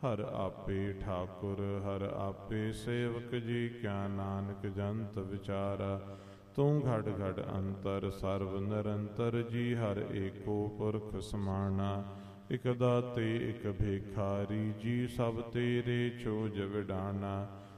हर आपे ठाकुर हर आपे सेवक जी, क्या नानक जंत विचारा। तू घट घट अंतर सर्व निरंतर जी, हर एको पुरख समाना। इक दाते इक भिखारी जी, सब तेरे छोज विडाना।